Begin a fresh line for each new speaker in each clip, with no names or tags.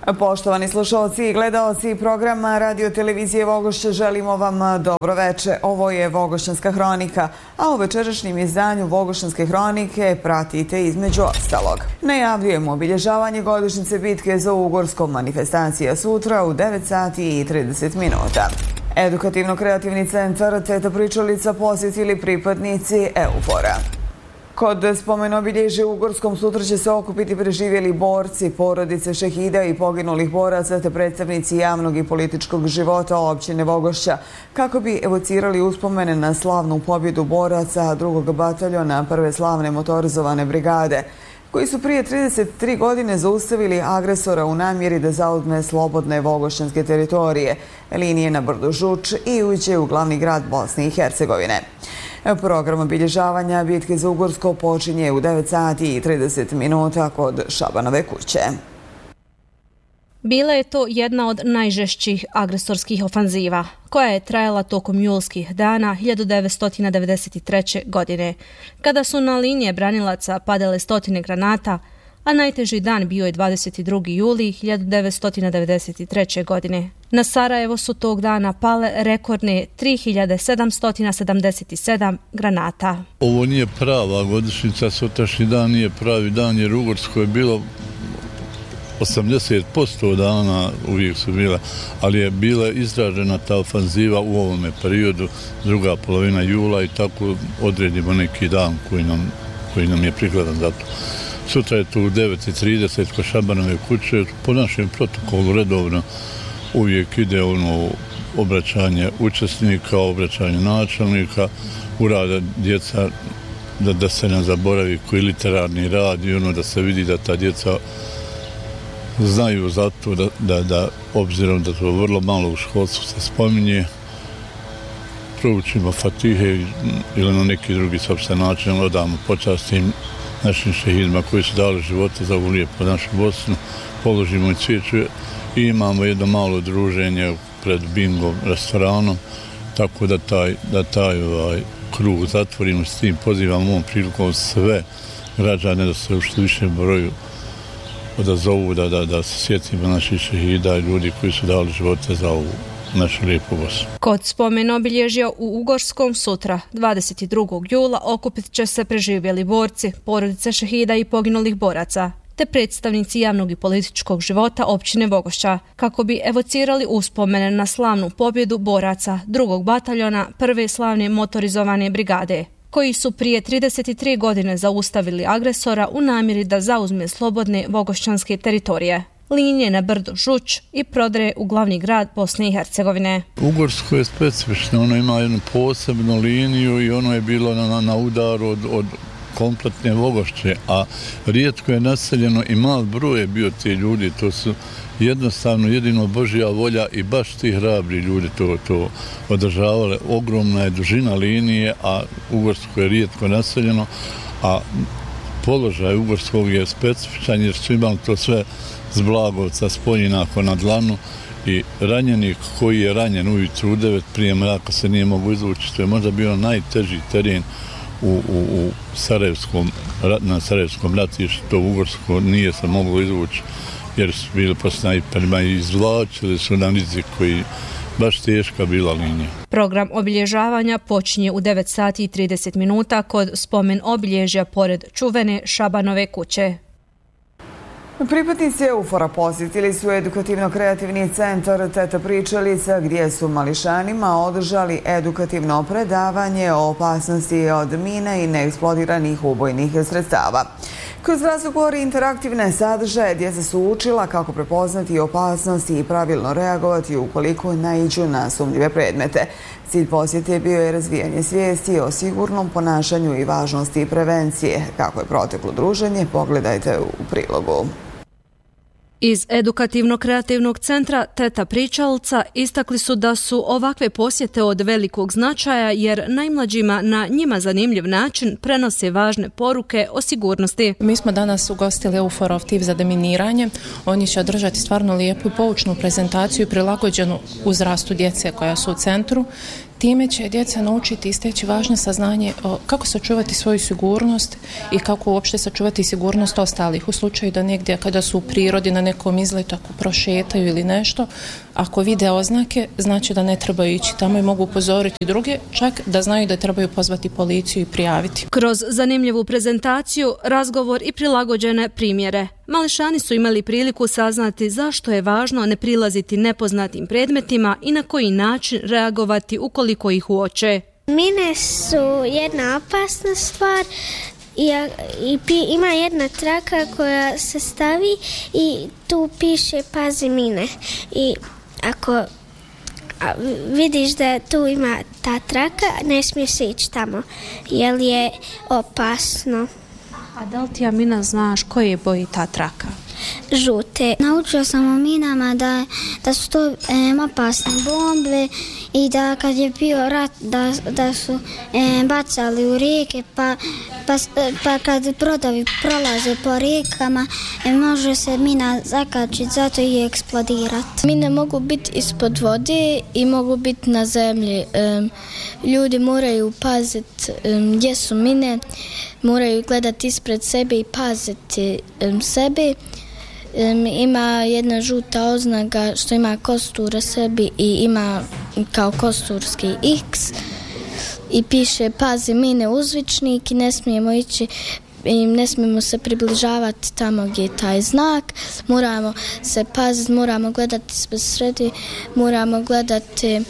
Poštovani slušalci i gledaoci programa Radio Televizije Vogošće, želimo vam dobro veče. Ovo je Vogošćanska hronika, a u večerašnjem izdanju Vogošćanske hronike pratite između ostalog. Najavljujemo obilježavanje godišnjice bitke za Ugorskom, manifestacija sutra u 9 sati i 30 minuta. Edukativno-kreativni centar Teta Pričalica posjetili pripadnici EUFOR-a. Kod spomen obilježja u Ugorskom sutra će se okupiti preživjeli borci, porodice šehida i poginulih boraca te predstavnici javnog i političkog života općine Vogošća kako bi evocirali uspomene na slavnu pobjedu boraca 2. bataljona 1. slavne motorizovane brigade, koji su prije 33 godine zaustavili agresora u namjeri da zauzme slobodne vogošćanske teritorije, linije na brdu Žuč i uđe u glavni grad Bosne i Hercegovine. Program obilježavanja bitke za Ugorsko počinje u 9 sati i 30 minuta kod Šabanove kuće.
Bila je to jedna od najžešćih agresorskih ofanziva, koja je trajala tokom julskih dana 1993. godine, kada su na linije branilaca padale stotine granata, a najteži dan bio je 22. juli 1993. godine. Na Sarajevo su tog dana pale rekordne 3777 granata.
Ovo nije prava godišnjica, sutrašnji dan nije pravi dan, jer Ugorsko je bilo 80% dana uvijek su bila, ali je bila izražena ta ofanziva u ovome periodu, druga polovina jula, i tako odredimo neki dan koji nam je prikladan za to. Sutra je tu u 9:30 kod Šabanove kuće. Po našem protokolu redovno uvijek ide obraćanje učesnika, obraćanje načelnika, urada djeca, da se ne zaboravi koji literarni rad i da se vidi da ta djeca znaju za to, da obzirom da to vrlo malo u školstvu se spominje, proučimo Fatihe ili na neki drugi sopstven način odamo počast tim našim šehidima koji su dali živote za ovu lijepu našu Bosnu, položimo i cvijeću i imamo jedno malo druženje pred Bingom restoranom, tako da taj krug zatvorimo. S tim pozivam ovom prilikom sve građane da se u što više broju odazovu, da se sjetimo naših šehida i ljudi koji su dali živote za ovu našu lijepu Bosnu.
Kod spomen obilježja u Ugorskom sutra, 22. jula, okupit će se preživjeli borci, porodice šehida i poginulih boraca, te predstavnici javnog i političkog života općine Vogošća, kako bi evocirali uspomene na slavnu pobjedu boraca 2. bataljona 1. slavne motorizovane brigade, koji su prije 33 godine zaustavili agresora u namjeri da zauzme slobodne vogošćanske teritorije, linije na brdu Žuč i prodre u glavni grad Bosne i Hercegovine.
Ugorsko je specifično, ono ima jednu posebnu liniju i ono je bilo na udaru od kompletne Vogošće, a rijetko je naseljeno i mal broj je bio ti ljudi, to su jednostavno jedino Božja volja i baš ti hrabri ljudi to održavale. Ogromna je dužina linije, a Ugorsko je rijetko naseljeno, a položaj Ugorskog je specifičan jer su imali to sve s Blagovca, s Poljinaka na dlanu, i ranjenik koji je ranjen ujutru u 9 prije mraka se nije mogu izvući. To je možda bio najteži teren na Sarajevskom ratištu. To Ugorsko nije se moglo izvući jer su bili po snajperima i izvlačili su na rizik koji baš teška bila linija.
Program obilježavanja počinje u 9 sati i 30 minuta kod spomen obilježja pored čuvene Šabanove kuće.
Pripadnici EUFOR-a posjetili su edukativno-kreativni centar Teta Pričalica, gdje su mališanima održali edukativno predavanje o opasnosti od mina i neeksplodiranih ubojnih sredstava. Kroz razgovor i interaktivne sadržaje djeca su učila kako prepoznati opasnosti i pravilno reagovati ukoliko naiđu na sumnjive predmete. Cilj posjete bio je razvijanje svijesti o sigurnom ponašanju i važnosti prevencije. Kako je proteklo druženje, pogledajte u prilogu.
Iz edukativno-kreativnog centra Teta Pričalica istakli su da su ovakve posjete od velikog značaja jer najmlađima na njima zanimljiv način prenose važne poruke o sigurnosti.
Mi smo danas ugostili EUFOR-ov tim za deminiranje. Oni će održati stvarno lijepu i poučnu prezentaciju prilagođenu uzrastu djece koja su u centru. Time će djeca naučiti i steći važno saznanje kako sačuvati svoju sigurnost i kako uopšte sačuvati sigurnost ostalih. U slučaju da negdje kada su u prirodi na nekom izletu, ako prošetaju ili nešto, ako vide oznake, znači da ne trebaju ići tamo i mogu upozoriti druge, čak da znaju da trebaju pozvati policiju i prijaviti.
Kroz zanimljivu prezentaciju, razgovor i prilagođene primjere, mališani su imali priliku saznati zašto je važno ne prilaziti nepoznatim predmetima i na koji način reagovati ukoliko ih uoče.
Mine su jedna opasna stvar i ima jedna traka koja se stavi i tu piše pazi mine. I ako vidiš da tu ima ta traka, ne smiješ ići tamo jer je opasno.
A da li ti, Amina, znaš koje boji ta traka?
Žute.
Naučio sam o minama da su to opasne bombe i da kad je bio rat da su bacali u rijeke pa kad brodovi prolaze po rijekama može se mina zakačiti zato i eksplodirati.
Mine mogu biti ispod vode i mogu biti na zemlji. Ljudi moraju paziti gdje su mine, moraju gledati ispred sebe i paziti sebe. Ima jedna žuta oznaka što ima kostur u sebi i ima kao kosturski X i piše pazi mine uzvičnik i ne smijemo ići i ne smijemo se približavati tamo gdje je taj znak. Moramo se paziti, moramo gledati sve sredi, moramo gledati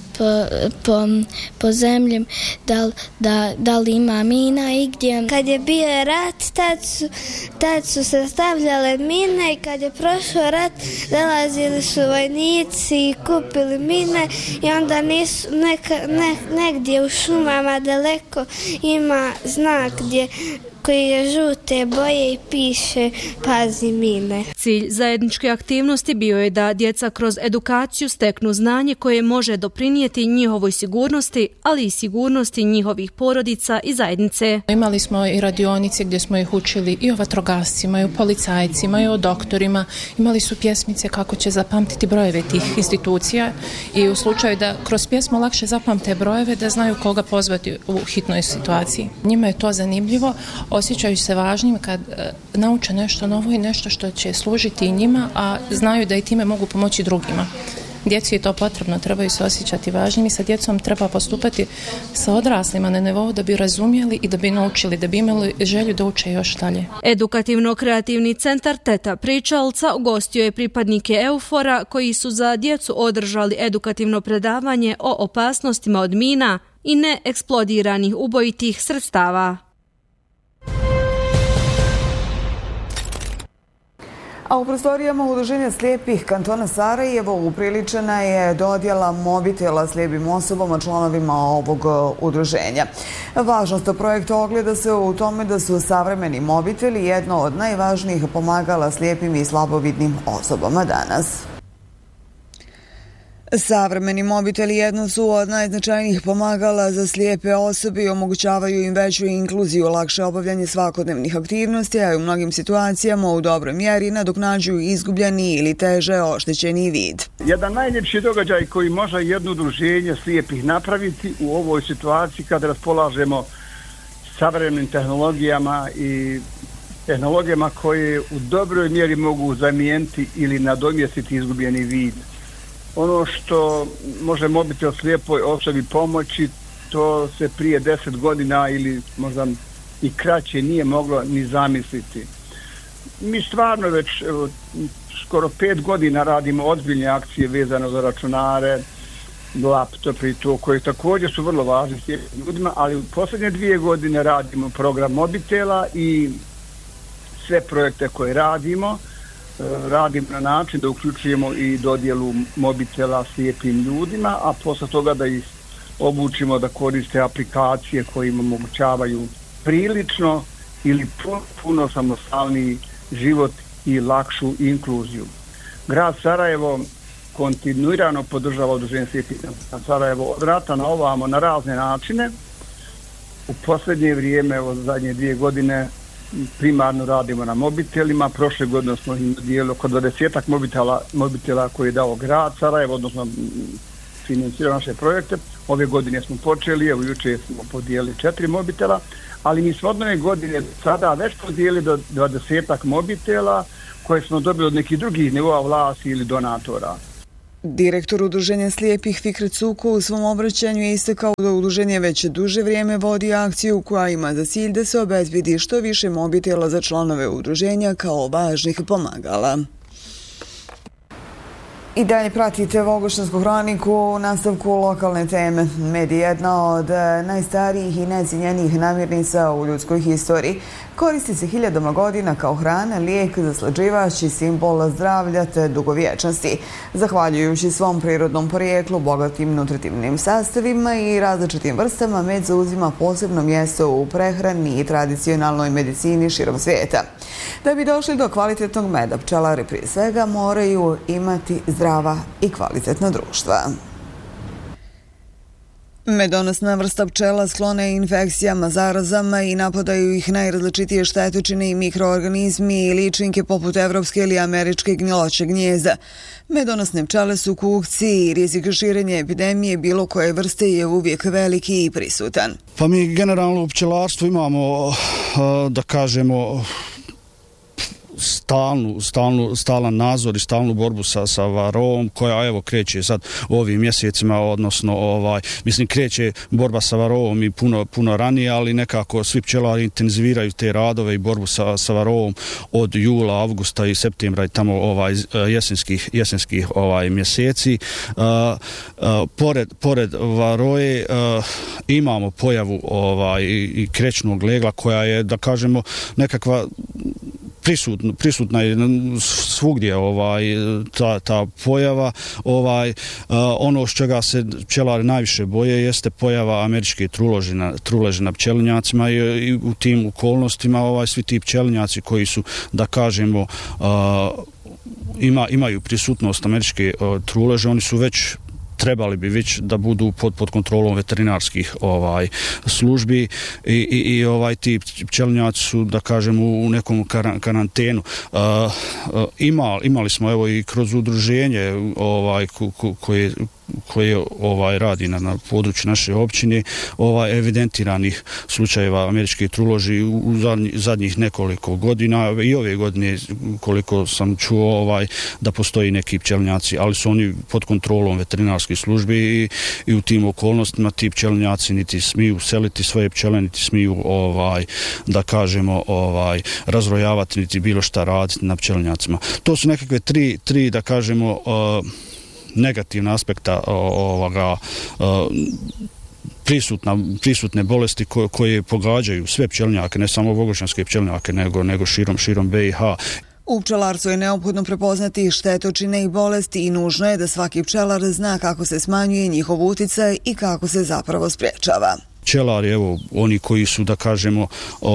po zemlji da li ima mina i gdje.
Kad je bio rat, tad su se stavljale mine i kad je prošao rat, dolazili su vojnici i kupili mine i onda nisu negdje u šumama daleko ima znak koji je žute boje i piše pazi mine.
Cilj zajedničke aktivnosti bio je da djeca kroz edukaciju steknu znanje koje može doprinijeti njihovoj sigurnosti, ali i sigurnosti njihovih porodica i zajednice.
Imali smo i radionice gdje smo ih učili i o vatrogascima, i o policajcima, i o doktorima. Imali su pjesmice kako će zapamtiti brojeve tih institucija i u slučaju da kroz pjesmu lakše zapamte brojeve, da znaju koga pozvati u hitnoj situaciji. Njima je to zanimljivo. Osjećaju se važnim kad nauče nešto novo i nešto što će služiti i njima, a znaju da i time mogu pomoći drugima. Djeci je to potrebno, trebaju se osjećati važnim i sa djecom treba postupati sa odraslima na nivou da bi razumjeli i da bi naučili, da bi imali želju da uče još dalje.
Edukativno-kreativni centar Teta Pričalca ugostio je pripadnike EUFOR-a koji su za djecu održali edukativno predavanje o opasnostima od mina i neeksplodiranih ubojitih sredstava.
A u prostorijama Udruženja slijepih kantona Sarajevo upriličena je dodjela mobitela slijepim osobama članovima ovog udruženja. Važnost projekta ogleda se u tome da su savremeni mobiteli jedno od najvažnijih pomagala slijepim i slabovidnim osobama danas. Savremeni mobiteli jedno su od najznačajnijih pomagala za slijepe osobe i omogućavaju im veću inkluziju, lakše obavljanje svakodnevnih aktivnosti, a u mnogim situacijama u dobroj mjeri nadoknađuju izgubljeni ili teže oštećeni vid.
Jedan najljepši događaj koji može jedno udruženje slijepih napraviti u ovoj situaciji kada raspolažemo savremenim tehnologijama i tehnologijama koje u dobroj mjeri mogu zamijeniti ili nadomjestiti izgubljeni vid. Ono što može mobitel slijepoj osobi pomoći, to se prije 10 godina ili možda i kraće nije moglo ni zamisliti. Mi stvarno već skoro 5 godina radimo ozbiljne akcije vezane za računare, laptope i to, koje također su vrlo važni ljudima, ali u posljednje 2 godine radimo program mobitela i sve projekte koje radimo na način da uključujemo i dodjelu mobitela slijepim ljudima, a posle toga da ih obučimo da koriste aplikacije koje im omogućavaju prilično ili puno samostalniji život i lakšu inkluziju. Grad Sarajevo kontinuirano podržava udruženje slijepih kantona Sarajevo od rata na ovamo na razne načine. U posljednje vrijeme, od zadnje 2 godine, primarno radimo na mobitelima. Prošle godine smo im dijelili oko 20 mobitela koje je dao grad Sarajevo, odnosno financirao naše projekte. Ove godine smo počeli, evo juče smo podijelili 4 mobitela, ali mi smo od nove godine sada već podijelili do 20 mobitela koje smo dobili od nekih drugih nivoa vlasti ili donatora.
Direktor Udruženja slijepih Fikret Suko u svom obraćanju je istakao da udruženje već duže vrijeme vodi akciju koja ima za cilj da se obezbedi što više mobitela za članove udruženja kao važnih pomagala. I dalje pratite Vogošćansku hroniku u nastavku lokalne teme. Med je jedna od najstarijih i najcijenjenijih namirnica u ljudskoj historiji. Koristi se hiljadama godina kao hrana, lijek, zaslađivač i simbol zdravlja te dugovječnosti. Zahvaljujući svom prirodnom porijeklu, bogatim nutritivnim sastavima i različitim vrstama, med zauzima posebno mjesto u prehrani i tradicionalnoj medicini širom svijeta. Da bi došli do kvalitetnog meda, pčelari prije svega moraju imati zdrava i kvalitetna društva. Medonosna vrsta pčela sklona je infekcijama, zarazama i napadaju ih najrazličitije štetočine i mikroorganizmi i ličinke poput evropske ili američke gnjeloće gnijezda. Medonosne pčele su kukci i rizik širenja epidemije bilo koje vrste je uvijek veliki i prisutan.
Pa mi generalno u pčelarstvu imamo, da kažemo, stalan nadzor i stalnu borbu sa varoom koja evo kreće sad u ovim mjesecima, odnosno kreće borba sa varoom i puno ranije, ali nekako svi pčelari intenziviraju te radove i borbu sa varoom od jula, avgusta i septembra i tamo jesenskih mjeseci. Pored varoje imamo pojavu i krećnog legla koja je, da kažemo, nekakva prisutna je svugdje ta pojava. Ono s čega se pčelari najviše boje jeste pojava američke truleže na pčelinjacima i u tim okolnostima svi ti pčelinjaci koji su, da kažemo, imaju prisutnost američke truleže, oni su već trebali bi već da budu pod kontrolom veterinarskih službi i ti pčelinjaci su, da kažem, u nekom karantenu. Imali smo evo i kroz udruženje koje radi na području naše općine evidentiranih slučajeva američke truloži u zadnjih nekoliko godina i ove godine koliko sam čuo da postoji neki pčelinjaci, ali su oni pod kontrolom veterinarskih službi i u tim okolnostima ti pčelinjaci niti smiju seliti svoje pčele, niti smiju da kažemo razrojavati niti bilo šta raditi na pčelinjacima. To su nekakve tri da kažemo negativna aspekta prisutne bolesti koje pogađaju sve pčelinjake, ne samo vogošćanske pčelinjake, nego širom BiH.
U pčelarstvu je neophodno prepoznati štetočine i bolesti i nužno je da svaki pčelar zna kako se smanjuje njihov uticaj i kako se zapravo sprječava.
Pčelari, evo, oni koji su, da kažemo,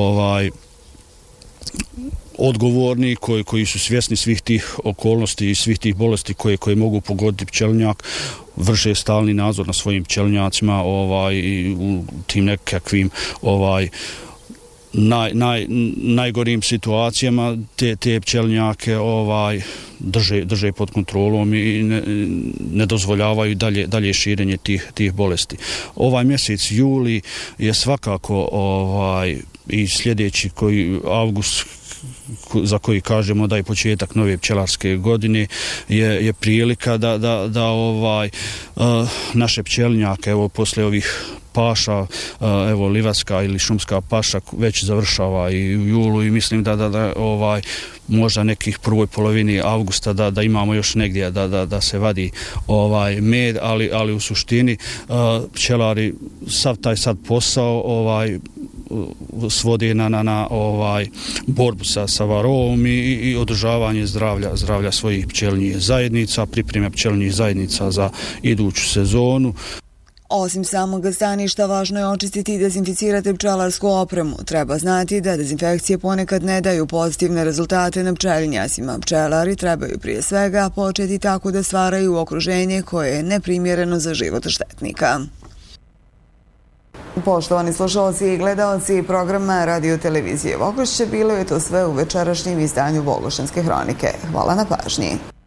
odgovorni, koji su svjesni svih tih okolnosti i svih tih bolesti koje mogu pogoditi pčelinjak, vrše stalni nadzor na svojim pčelinjacima i u tim nekakvim najgorim situacijama te pčelinjake drže pod kontrolom i ne dozvoljavaju dalje širenje tih bolesti. Ovaj mjesec juli je svakako i sljedeći avgust, za koji kažemo da je početak nove pčelarske godine, je prilika da naše pčelinjake, evo, posle ovih paša, evo, livarska ili šumska paša već završava i u julu i mislim da možda nekih prvoj polovini avgusta da imamo još negdje da se vadi med, ali u suštini pčelari sav taj sad posao svodi na borbu sa varoom i održavanje zdravlja svojih pčelinjih zajednica, priprema pčelinjih zajednica za iduću sezonu.
Osim samog staništa, važno je očistiti i dezinficirati pčelarsku opremu. Treba znati da dezinfekcije ponekad ne daju pozitivne rezultate na pčelinjacima. Pčelari trebaju prije svega početi tako da stvaraju okruženje koje je neprimjereno za život štetnika. Poštovani slušalci i gledalci programa Radio Televizije Vogošće, bilo je to sve u večerašnjem izdanju Vogošćanske hronike. Hvala na pažnji.